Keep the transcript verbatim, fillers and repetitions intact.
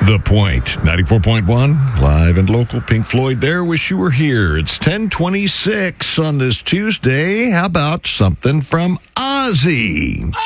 The Point, ninety-four point one, live and local. Pink Floyd there. Wish you were here. It's ten twenty-six on this Tuesday. How about something from Ozzy?